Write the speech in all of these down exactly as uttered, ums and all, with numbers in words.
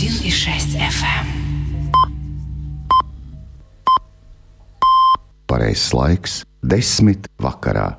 один и шесть эф эм. Pareizais laiks - desmit vakarā.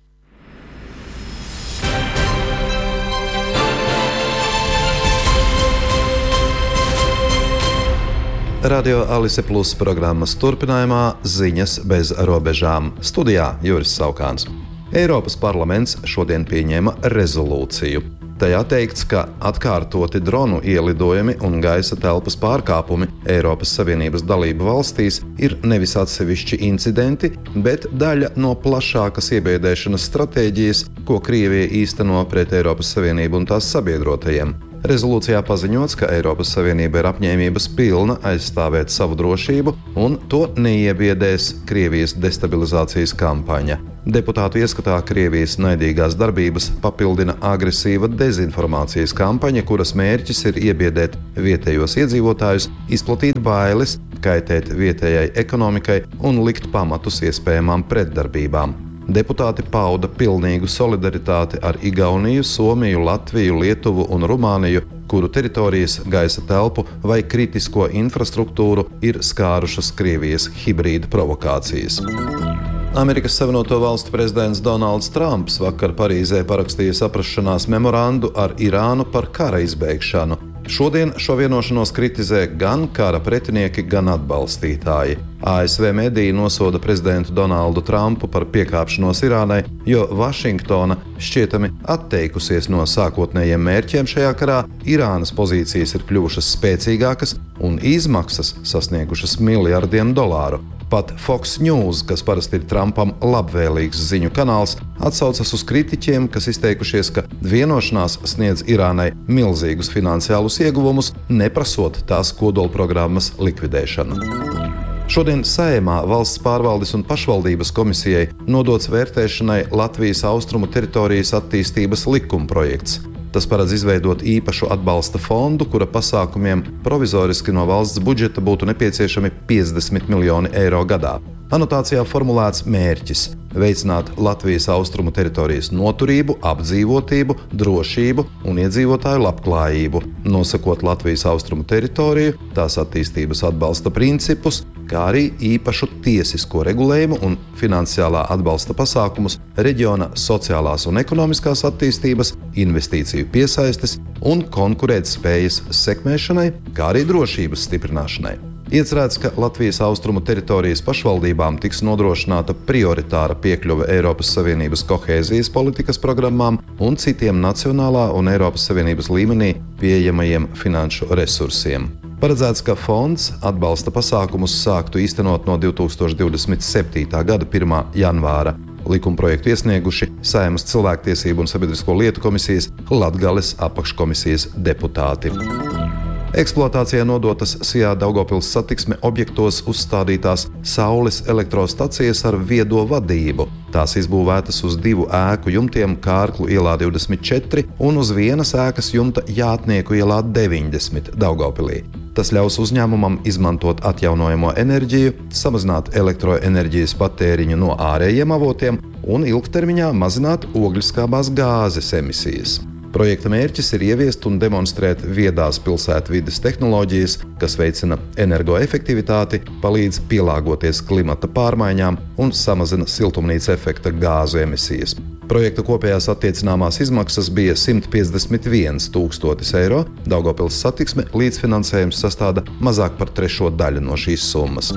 Radio Alise Plus programmas turpinājumā ziņas bez robežām. Studijā Juris Saukāns. Eiropas parlaments šodien pieņēma rezolūciju. Tajā teikts, ka atkārtoti dronu ielidojumi un gaisa telpas pārkāpumi Eiropas Savienības dalību valstīs ir nevis atsevišķi incidenti, bet daļa no plašākas iebiedēšanas stratēģijas, ko Krievija īsteno pret Eiropas Savienību un tās sabiedrotajiem. Rezolūcijā paziņots, ka Eiropas Savienība ir apņēmības pilna aizstāvēt savu drošību un to neiebiedēs Krievijas destabilizācijas kampaņa. Deputātu ieskatā Krievijas naidīgās darbības papildina agresīva dezinformācijas kampaņa, kuras mērķis ir iebiedēt vietējos iedzīvotājus, izplatīt bailes, kaitēt vietējai ekonomikai un likt pamatus iespējamām pretdarbībām. Deputāti pauda pilnīgu solidaritāti ar Igauniju, Somiju, Latviju, Lietuvu un Rumāniju, kuru teritorijas, gaisa telpu vai kritisko infrastruktūru ir skārušas Krievijas hibrīda provokācijas. Amerikas Savienoto Valstu prezidents Donalds Trumps vakar Parīzē parakstīja saprašanās memorandu ar Irānu par kara izbeigšanu. Šodien šo vienošanos kritizē gan kara pretinieki, gan atbalstītāji. A S V mediji nosoda prezidentu Donaldu Trumpu par piekāpšanos Irānai, jo Vašingtona šķietami atteikusies no sākotnējiem mērķiem šajā karā, Irānas pozīcijas ir kļuvušas spēcīgākas un izmaksas sasniegušas miljardiem dolāru. Pat Fox News, kas parasti ir Trumpam labvēlīgs ziņu kanāls, atsaucas uz kritiķiem, kas izteikušies, ka vienošanās sniedz Irānai milzīgus finansiālus ieguvumus, neprasot tās kodolprogrammas likvidēšanu. Šodien Saeimā Valsts pārvaldes un pašvaldības komisijai nodots vērtēšanai Latvijas austrumu teritorijas attīstības likumprojekts. Tas paredz izveidot īpašu atbalsta fondu, kura pasākumiem provizoriski no valsts budžeta būtu nepieciešami piecdesmit miljoni eiro gadā. Anotācijā formulēts mērķis – veicināt Latvijas austrumu teritorijas noturību, apdzīvotību, drošību un iedzīvotāju labklājību, nosakot Latvijas austrumu teritoriju, tās attīstības atbalsta principus, kā arī īpašu tiesisko regulējumu un finansiālā atbalsta pasākumus reģiona sociālās un ekonomiskās attīstības, investīciju piesaistes un konkurētspējas sekmēšanai, kā arī drošības stiprināšanai. Iecerēts, ka Latvijas austrumu teritorijas pašvaldībām tiks nodrošināta prioritāra piekļuve Eiropas Savienības kohēzijas politikas programmām un citiem nacionālā un Eiropas Savienības līmenī pieejamajiem finanšu resursiem. Paredzēts, ka fonds atbalsta pasākumus sāktu īstenot no divi tūkstoši divdesmit septītā gada pirmā janvāra. Likumprojektu iesnieguši Saeimas cilvēktiesību un sabiedrisko lietu komisijas Latgales apakškomisijas deputāti. Eksploatācijā nodotas Sijā Daugavpils satiksme objektos uzstādītās saules elektrostacijas ar viedo vadību. Tās izbūvētas uz divu ēku jumtiem Kārklu ielā divdesmit četri un uz vienas ēkas jumta Jātnieku ielā deviņdesmit Daugavpilī. Tas ļaus uzņēmumam izmantot atjaunojamo enerģiju, samazināt elektroenerģijas patēriņu no ārējiem avotiem un ilgtermiņā mazināt ogļskābās gāzes emisijas. Projekta mērķis ir ieviest un demonstrēt viedās pilsētvides tehnoloģijas, kas veicina energoefektivitāti, palīdz pielāgoties klimata pārmaiņām un samazina siltumnīca efekta gāzu emisijas. Projekta kopējās attiecināmās izmaksas bija simt piecdesmit viens tūkstotis eiro, Daugavpils satiksme līdzfinansējums sastāda mazāk par trešo daļu no šīs summas.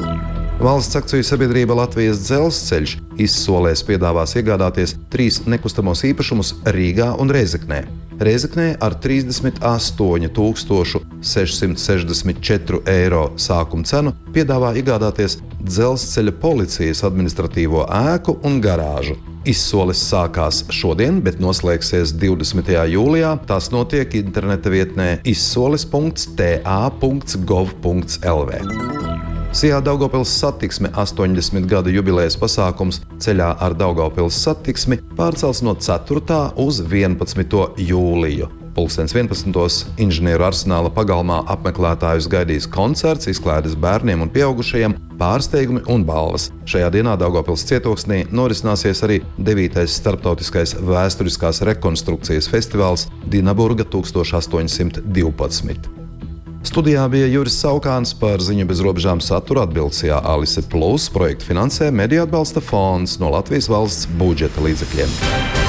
Valsts akciju sabiedrība Latvijas dzelzceļš izsolēs piedāvās iegādāties trīs nekustamos īpašumus Rīgā un Rēzeknē. Rēzeknē ar trīsdesmit astoņi tūkstoši sešsimt sešdesmit četri eiro sākuma cenu piedāvā iegādāties dzelzceļa policijas administratīvo ēku un garāžu. Izsoles sākās šodien, bet noslēgsies divdesmitajā jūlijā. Tas notiek interneta vietnē izsoles punkts t a punkts gov punkts l v. Sijā Daugavpils satiksme astoņdesmit gadu jubilejas pasākums ceļā ar Daugavpils satiksmi pārcels no ceturtā uz vienpadsmito jūliju. Pulkstens vienpadsmitos inženieru arsenāla pagalmā apmeklētājus gaidīs koncerts, izklaides bērniem un pieaugušajiem, pārsteigumi un balvas. Šajā dienā Daugavpils cietoksnī norisināsies arī devītais starptautiskais vēsturiskās rekonstrukcijas festivāls Dinaburga tūkstoš astoņsimt divpadsmit. Studijā bija Juris Saukāns, par ziņu bez robežām satura atbilcijā Alise Plus projektu finansē Mediju atbalsta fonds no Latvijas valsts budžeta līdzekļiem.